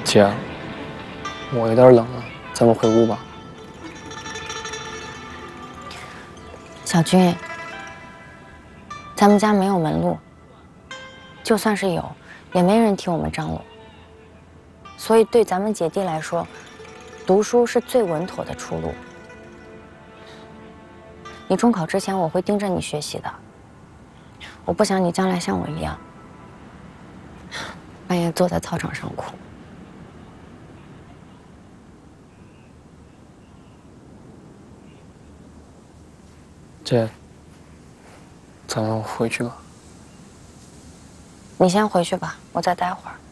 姐，我有点冷了，咱们回屋吧。 小军，咱们家没有门路，就算是有，也没人替我们张罗。所以对咱们姐弟来说，读书是最稳妥的出路。你中考之前，我会盯着你学习的。我不想你将来像我一样，半夜坐在操场上哭。 姐，咱们回去吧。 你先回去吧，我再待会儿。